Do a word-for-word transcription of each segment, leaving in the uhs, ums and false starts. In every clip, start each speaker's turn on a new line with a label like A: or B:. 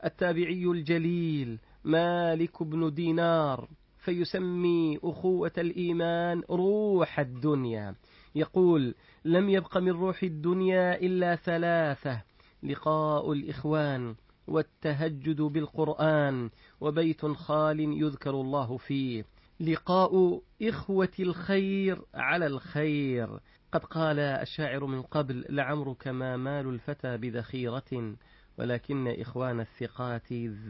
A: التابعي الجليل مالك بن دينار، فيسمي أخوة الإيمان روح الدنيا. يقول: لم يبق من روح الدنيا إلا ثلاثة: لقاء الإخوان، والتهجد بالقرآن، وبيت خال يذكر الله فيه. لقاء إخوة الخير على الخير. قد قال الشاعر من قبل: لعمرك ما مال الفتى بذخيرة، ولكن إخوان الثقات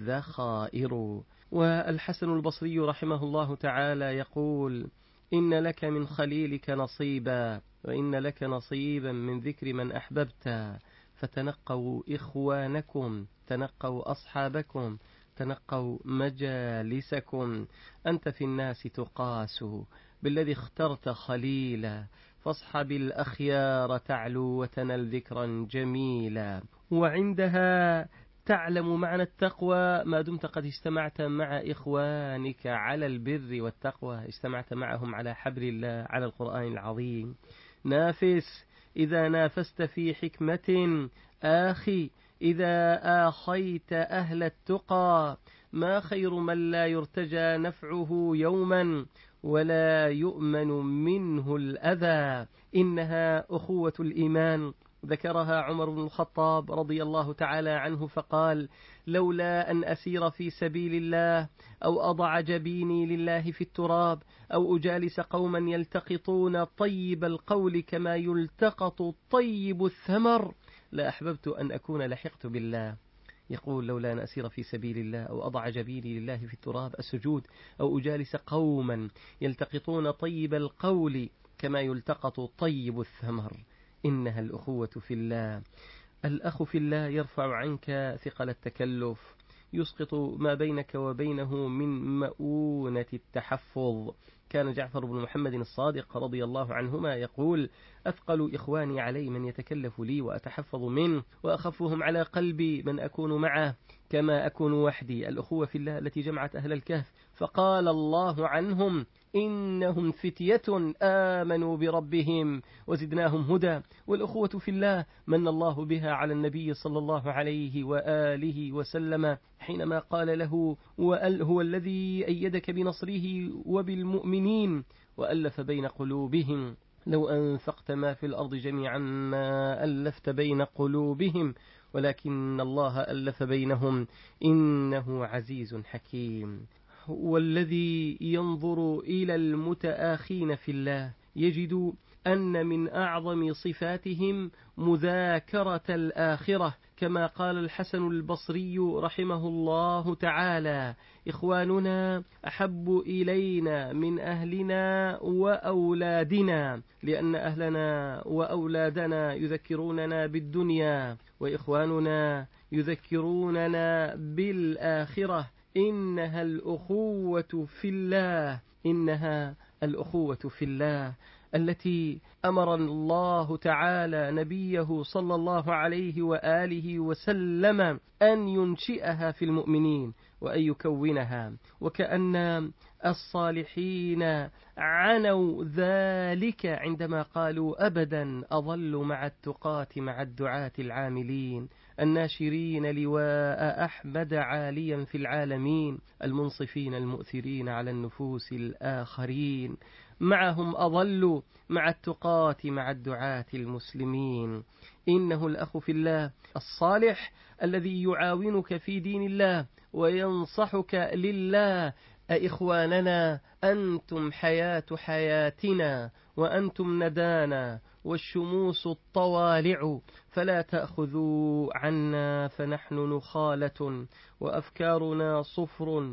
A: ذخائر. والحسن البصري رحمه الله تعالى يقول: إن لك من خليلك نصيبا، وإن لك نصيبا من ذكر من أحببت، فتنقوا إخوانكم، تنقوا أصحابكم، تنقوا مجالسكم. أنت في الناس تقاس بالذي اخترت خليلا، فاصحب الأخيار تعلو وتنل ذكرا جميلا. وعندها تعلم معنى التقوى ما دمت قد اجتمعت مع إخوانك على البر والتقوى، اجتمعت معهم على حبل الله، على القرآن العظيم. نافس إذا نافست في حكمة، آخي إذا آخيت أهل التقى. ما خير من لا يرتجى نفعه يوما، ولا يؤمن منه الأذى. إنها أخوة الإيمان، ذكرها عمر بن الخطاب رضي الله تعالى عنه فقال: لولا أن أسير في سبيل الله، أو أضع جبيني لله في التراب، أو أجالس قوما يلتقطون طيب القول كما يلتقط طيب الثمر، لأحببت أن أكون لحقت بالله. يقول: لولا أن أسير في سبيل الله، أو أضع جبيني لله في التراب السجود، أو أجالس قوما يلتقطون طيب القول كما يلتقط طيب الثمر. إنها الأخوة في الله. الأخ في الله يرفع عنك ثقل التكلف، يسقط ما بينك وبينه من مؤونة التحفظ. كان جعفر بن محمد الصادق رضي الله عنهما يقول: أثقل إخواني علي من يتكلف لي وأتحفظ منه، وأخفهم على قلبي من أكون معه كما أكون وحدي. الأخوة في الله التي جمعت أهل الكهف، فقال الله عنهم: إنهم فتية آمنوا بربهم وزدناهم هدى. والأخوة في الله من الله بها على النبي صلى الله عليه وآله وسلم حينما قال له: هو الذي أيدك بنصره وبالمؤمنين وألف بين قلوبهم، لو أنفقت ما في الأرض جميعا ما ألفت بين قلوبهم ولكن الله ألف بينهم إنه عزيز حكيم. والذي ينظر إلى المتآخين في الله يجد أن من أعظم صفاتهم مذاكرة الآخرة، كما قال الحسن البصري رحمه الله تعالى: إخواننا أحب إلينا من أهلنا وأولادنا، لأن أهلنا وأولادنا يذكروننا بالدنيا، وإخواننا يذكروننا بالآخرة. إنها الأخوة في الله، إنها الأخوة في الله التي أمر الله تعالى نبيه صلى الله عليه وآله وسلم أن ينشئها في المؤمنين وأن يكونها. وكأن الصالحين عنوا ذلك عندما قالوا: أبدا أظل مع التقاة مع الدعاة العاملين الناشرين لواء أحمد عاليا في العالمين، المنصفين المؤثرين على النفوس الآخرين. معهم أظل مع التقاة مع الدعاة المسلمين. إنه الأخ في الله الصالح الذي يعاونك في دين الله وينصحك لله. أإخواننا أنتم حياة حياتنا، وأنتم ندانا والشموس الطوالع، فلا تأخذوا عنا فنحن نخالة، وأفكارنا صفر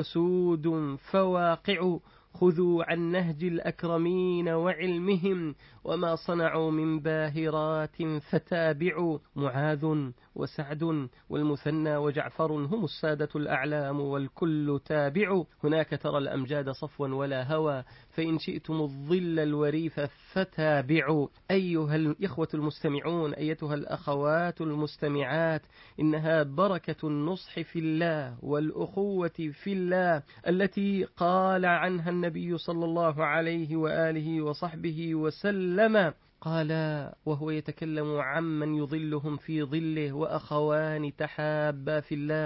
A: وسود فواقع. خذوا عن نهج الأكرمين وعلمهم، وما صنعوا من باهرات فتابعوا. معاذ وسعد والمثنى وجعفر هم السادة الأعلام والكل تابع. هناك ترى الأمجاد صفوا ولا هوى، فإن شئتم الظل الوريف فتابعوا. أيها الإخوة المستمعون، أيتها الأخوات المستمعات، إنها بركة النصح في الله والأخوة في الله التي قال عنها النبي صلى الله عليه وآله وصحبه وسلم، قال وهو يتكلم عمن يظلهم في ظله: وأخوان تحابا في الله